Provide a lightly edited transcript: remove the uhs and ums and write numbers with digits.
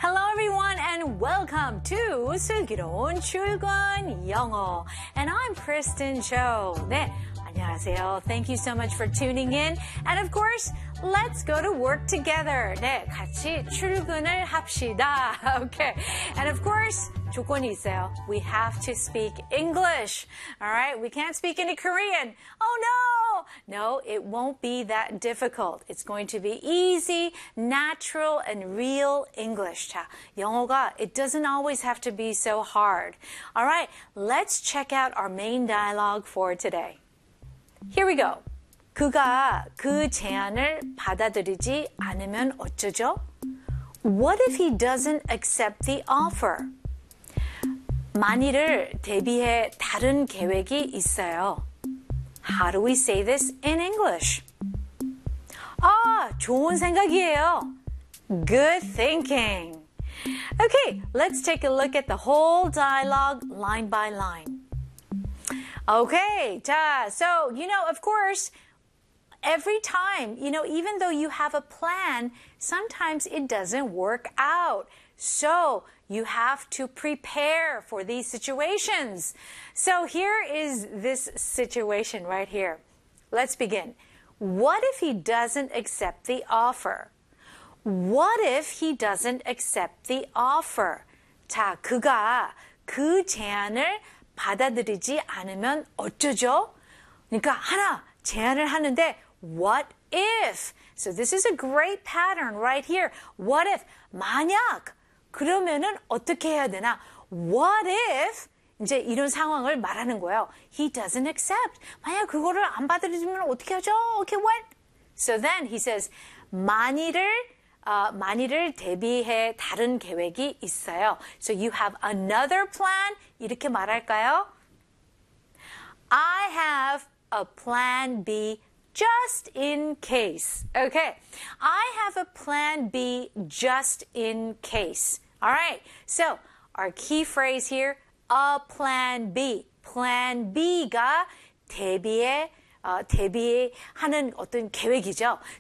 Hello everyone and welcome to 슬기로운 출근 영어. And I'm Kristen Cho. 네, 안녕하세요. Thank you so much for tuning in. And of course, let's go to work together. 네, 같이 출근을 합시다. Okay. And of course, 조건이 있어요. We have to speak English. All right? We can't speak any Korean. Oh no! No, it won't be that difficult. It's going to be easy, natural, and real English. 자, 영어가 it doesn't always have to be so hard. All right, let's check out our main dialogue for today. Here we go. 그가 그 제안을 받아들이지 않으면 어쩌죠? What if he doesn't accept the offer? 만일을 대비해 다른 계획이 있어요. How do we say this in English? 아, 좋은 생각이에요. Good thinking. Okay, let's take a look at the whole dialogue line by line. Okay, so, of course, every time, even though you have a plan, sometimes it doesn't work out. So you have to prepare for these situations. So here is this situation right here. Let's begin. What if he doesn't accept the offer? What if he doesn't accept the offer? 자, 그가 그 제안을 받아들이지 않으면 어쩌죠? 그러니까 하나 제안을 하는데 what if? So this is a great pattern right here. What if? 만약 그러면은 어떻게 해야 되나? What if? 이제 이런 상황을 말하는 거예요. He doesn't accept. 만약 그거를 안 받아들이면 어떻게 하죠? Okay, what? So then he says, 만일을 대비해 다른 계획이 있어요. So you have another plan? 이렇게 말할까요? I have a plan B just in case. Okay. I have a plan B just in case. All right. So our key phrase here, a plan B. Plan B가 대비하는 어떤 계획이죠.